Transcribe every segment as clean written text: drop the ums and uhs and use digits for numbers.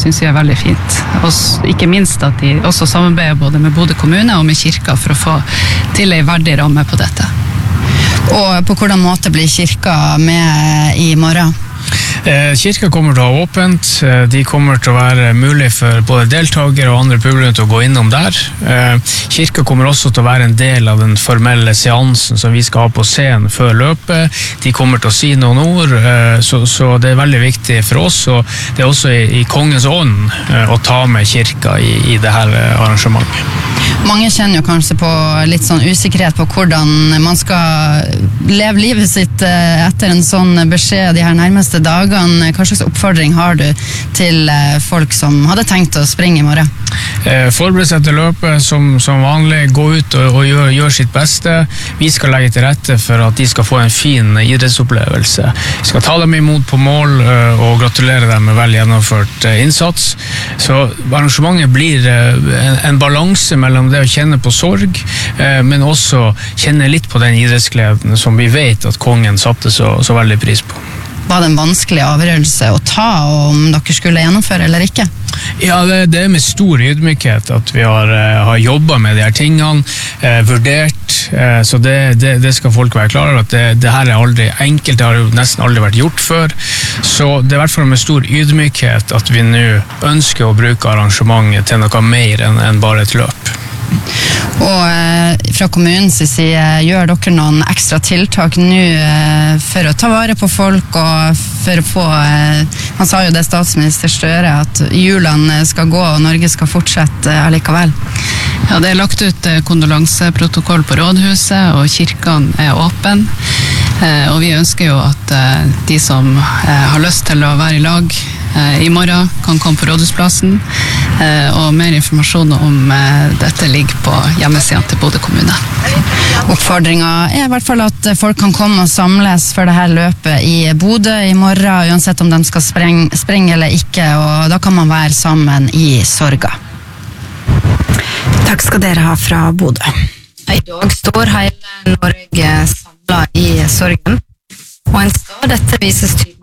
synes jeg veldig fint. Og ikke minst at de også samarbeider både med Bodø kommune og med kirka for å få til en verdig ramme på dette. Og på hvordan måte blir kirka med i morgen? Kirka kommer til å ha åpent, de kommer til å være mulig for både deltagere og andre publikum til å gå innom der. Kirka kommer også til å være en del av den formelle seansen som vi skal ha på scenen før løpet. De kommer til å si noen ord, så det er veldig viktig for oss, og det er også i kongens ånd å ta med kirka i det her arrangementet. Mange kjenner jo kanskje på litt sånn usikkerhet på hvordan man skal leve livet sitt etter en sånn beskjed de her nærmeste dagene. Hva slags oppfordring har du til folk som hadde tenkt å springe i morgen? Forbered seg til løpet som vanlig, gå ut og gjør sitt beste. Vi skal legge til rette for at de skal få en fin idrettsopplevelse. Vi skal ta dem imot på mål og gratulere dem med vel gjennomført innsats. Så arrangementet blir en balanse mellom det å kjenne på sorg, men også kjenne litt på den idrettsgleden som vi vet at kongen satte så veldig pris på. Var det en vanskelig avgjørelse å ta om dere skulle gjennomføre eller ikke? Ja, det er med stor ydmykhet at vi har jobbet med de her tingene, vurdert, så det skal folk være klar over, at det her er aldri enkelt, det har jo nesten aldri vært gjort før, så det er i hvert fall med stor ydmykhet at vi nå ønsker å bruke arrangementet til noe mer enn bare et løp. Og fra kommunens side, gjør dere noen ekstra tiltak nå for å ta vare på folk og for å få, han sa jo det statsminister Støre, at hjulene skal gå og Norge skal fortsette allikevel. Ja, det er lagt ut kondolanseprotokoll på rådhuset, og kirken er åpen. Og vi ønsker jo at de som har lyst til å være i lag i morgen kan komme på rådhusplassen, og mer informasjon om dette ligger på hjemmesiden til Bodø kommune. Oppfordringen er i hvert fall at folk kan komme og samles for det her løpet i Bodø i morgen, uansett om de skal sprenge eller ikke, og da kan man være sammen i sorga. Takk skal dere ha fra Bodø. I dag står hele Norge samlet i sorgen, og en skal dette vises tydelig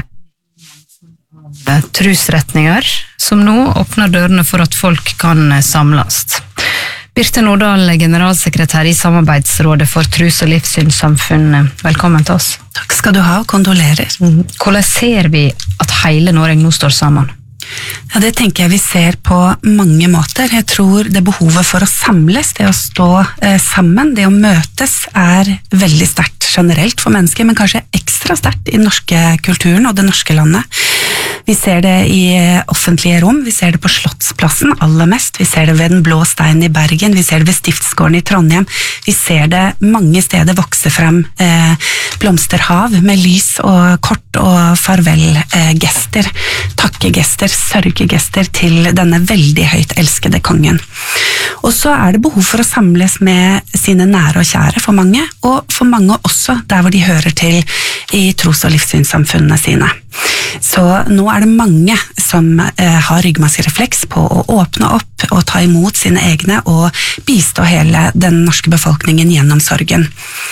trosretninger, som nå åpner dørene for at folk kan samles. Birte Nordahl, generalsekretær i Samarbeidsrådet for tros- og livssynssamfunn. Velkommen til oss. Takk skal du ha, og kondolerer. Hvordan ser vi at hele Norge nå står sammen? Ja, det tenker jeg vi ser på mange måter. Jeg tror det behovet for å samles, det å stå sammen, det å møtes, er veldig sterkt generelt for mennesker, men kanskje ekstra sterkt i den norske kulturen og det norske landet. Vi ser det i offentlige rom, vi ser det på Slottsplassen aller mest, vi ser det ved Den blå steinen i Bergen, vi ser det ved Stiftsgården i Trondheim, vi ser det mange steder vokse frem blomsterhav med lys og kort og farvelgester, takkegester, sørgegester til denne veldig høyt elskede kongen. Og så er det behov for å samles med sine nære og kjære for mange, og for mange også der hvor de hører til i tros- og livssynssamfunnene sine. Så nå er det mange som har ryggmargsrefleks på å åpne opp og ta imot sine egne og bistå hele den norske befolkningen gjennom sorgen.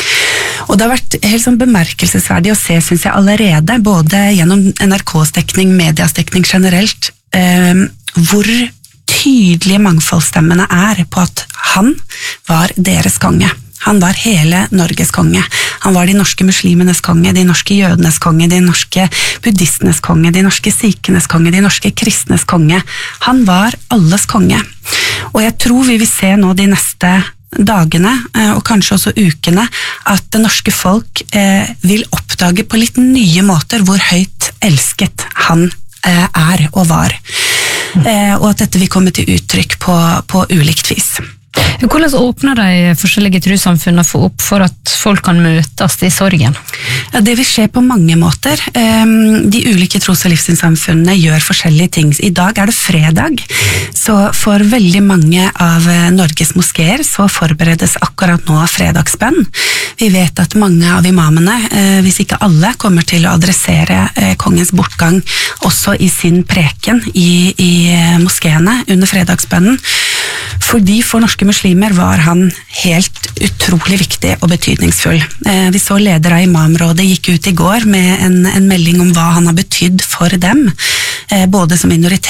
Og det har vært helt sånn bemerkelsesverdig å se, synes jeg allerede, både gjennom NRKs dekning, medias dekning generelt, hvor tydelige mangfoldsstemmene er på at han var deres konge. Han var hele Norges konge. Han var de norske muslimenes konge, de norske jødenes konge, de norske buddhistenes konge, de norske sikhenes konge, de norske kristnes konge. Han var alles konge. Og jeg tror vi vil se nå de neste dagene, og kanskje også ukene, at det norske folk vil oppdage på litt nye måter hvor høyt elsket han er og var. Og at dette vil komme til uttrykk på ulikt vis. Hvordan åpner de forskjellige trossamfunnene for at folk kan møtes i sorgen? Ja, det vil skje på mange måter. De ulike tros- og livssynssamfunnene gjør forskjellige ting. I dag er det fredag, så for veldig mange av Norges moskeer så forberedes akkurat nå fredagsbønn. Vi vet at mange av imamene, hvis ikke alle, kommer til å adressere kongens bortgang også i sin preken i moskeene under fredagsbønnen. Fordi for norske muslimer var han helt utrolig viktig og betydningsfull. Vi så leder av imamrådet gikk ut i går med en melding om hva han har betydd for dem, både som minoritet